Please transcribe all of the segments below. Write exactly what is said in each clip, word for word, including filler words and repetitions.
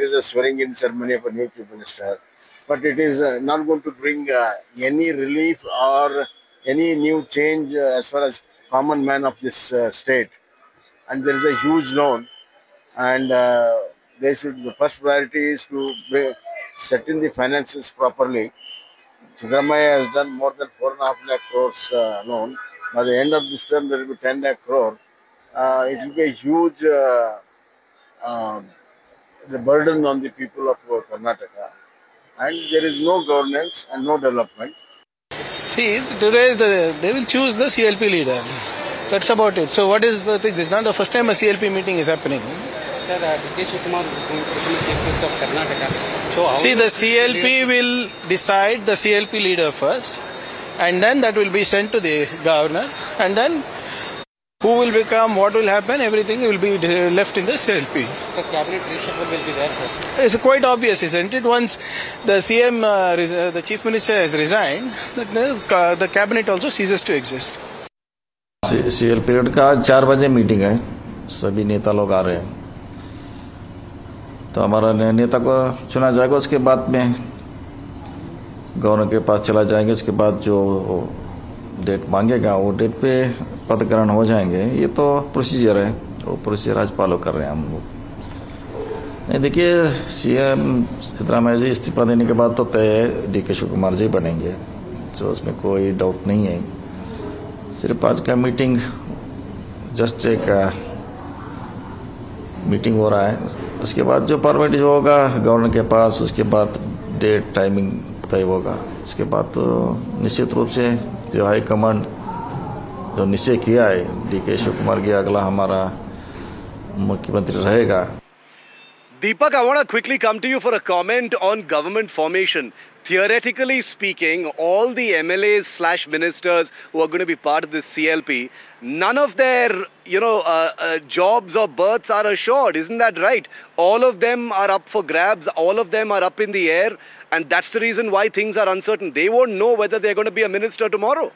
is a swearing-in ceremony of a new chief minister, but it is uh, not going to bring uh, any relief or any new change uh, as far as common man of this uh, state. And there is a huge loan, and uh, they should. The first priority is to bring, set in the finances properly. Siddaramaiah has done more than four and a half lakh crores uh, loan. By the end of this term, there will be ten lakh crore. Uh, it will be a huge uh, uh, the burden on the people of uh, Karnataka, and there is no governance and no development. See, today the, they will choose the C L P leader. That's about it. So what is the thing? This is not the first time a C L P meeting is happening. Sir, uh, D K Shivakumar is going to become the chief minister of Karnataka. So how See, the C L P will decide the C L P leader first, and then that will be sent to the governor, and then who will become, what will happen, everything will be left in the C L P. The cabinet reshuffle will be there, sir. It's quite obvious, isn't it? Once the C M, uh, the chief minister has resigned, the, the cabinet also ceases to exist. C L period का आज चार बजे meeting है, सभी नेता लोग आ रहे हैं, तो हमारा नेता को चुना जाएगा, उसके बाद में गवर्नर के पास चला जाएंगे, उसके बाद जो डेट मांगेगा वो डेट पे पद ग्रहण हो जाएंगे। ये तो प्रोसीजर है, वो प्रोसीजर आज फॉलो कर रहे हैं हम लोग। नहीं, देखिए, सीएम सिद्धरामैया जी इस्तीफा देने के बाद तो तय डी के शिवकुमार जी बनेंगे, तो उसमें कोई डाउट नहीं है। सिर्फ आज का मीटिंग जस्ट एक मीटिंग हो रहा है, उसके बाद जो फॉर्मेलिटी होगा गवर्नर के पास, उसके बाद डेट टाइमिंग तय होगा, उसके बाद तो निश्चित रूप से जो हाई कमांड जो निश्चय किया है डी के शिवकुमार की अगला हमारा मुख्यमंत्री रहेगा। Deepak, I want to quickly come to you for a comment on government formation. Theoretically speaking, all the M L As slash ministers who are going to be part of this C L P, none of their, you know, uh, uh, jobs or berths are assured. Isn't that right? All of them are up for grabs. All of them are up in the air. And that's the reason why things are uncertain. They won't know whether they're going to be a minister tomorrow.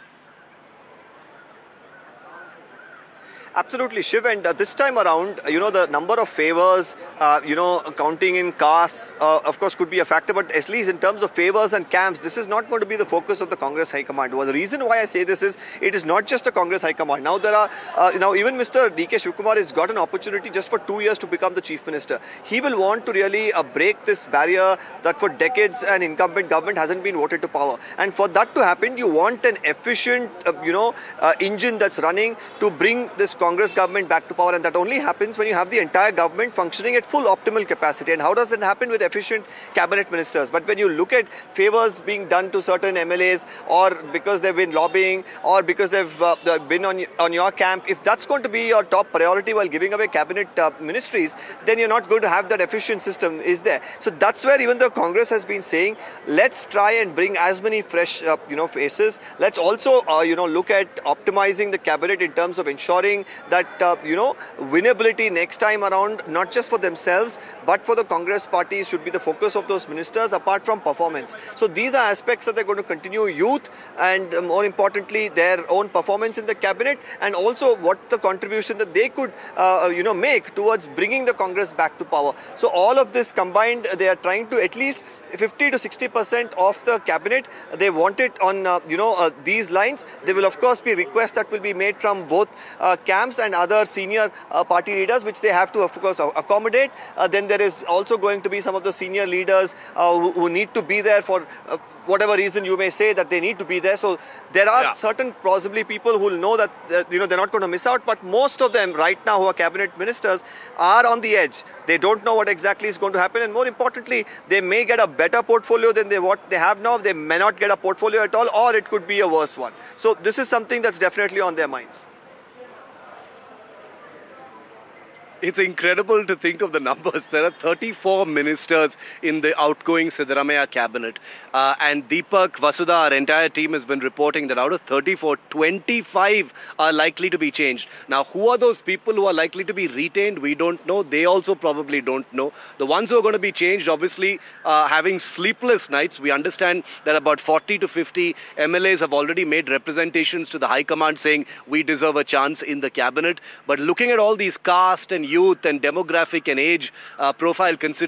Absolutely, Shiv, and uh, this time around, you know, the number of favors, uh, you know, counting in castes, uh, of course, could be a factor, but at least in terms of favors and camps, this is not going to be the focus of the Congress High Command. Well, the reason why I say this is, it is not just a Congress High Command. Now, there are, uh, now even Mister D K Shivakumar has got an opportunity just for two years to become the Chief Minister. He will want to really uh, break this barrier that for decades an incumbent government hasn't been voted to power. And for that to happen, you want an efficient, uh, you know, uh, engine that's running to bring this Congress government back to power, and that only happens when you have the entire government functioning at full optimal capacity. And how does it happen? With efficient cabinet ministers. But when you look at favors being done to certain M L As, or because they've been lobbying, or because they've uh, been on, on your camp, if that's going to be your top priority while giving away cabinet uh, ministries, then you're not going to have that efficient system, is there? So that's where even the Congress has been saying, let's try and bring as many fresh uh, you know, faces. Let's also uh, you know, look at optimizing the cabinet in terms of ensuring that uh, you know, winnability next time around, not just for themselves, but for the Congress party, should be the focus of those ministers, apart from performance. So these are aspects that they're going to continue: youth, and uh, more importantly, their own performance in the cabinet, and also what the contribution that they could uh, you know, make towards bringing the Congress back to power. So all of this combined, they are trying to at least fifty to sixty percent of the cabinet, they want it on uh, you know, uh, these lines. There will of course be requests that will be made from both uh, camps and other senior uh, party leaders, which they have to of course accommodate. Uh, then there is also going to be some of the senior leaders uh, who, who need to be there for uh, whatever reason you may say that they need to be there. So there are yeah. certain possibly people who will know that uh, you know, they're not going to miss out, but most of them right now who are cabinet ministers are on the edge. They don't know what exactly is going to happen, and more importantly, they may get a better portfolio than they what they have now. They may not get a portfolio at all, or it could be a worse one. So this is something that's definitely on their minds. It's incredible to think of the numbers. There are thirty-four ministers in the outgoing Siddaramaiah cabinet. Uh, and Deepak, Vasudha, our entire team has been reporting that out of thirty-four, twenty-five are likely to be changed. Now, who are those people who are likely to be retained? We don't know. They also probably don't know. The ones who are going to be changed, obviously, uh, having sleepless nights. We understand that about forty to fifty M L As have already made representations to the High Command saying we deserve a chance in the cabinet. But looking at all these caste and youth and demographic and age uh, profile considerations,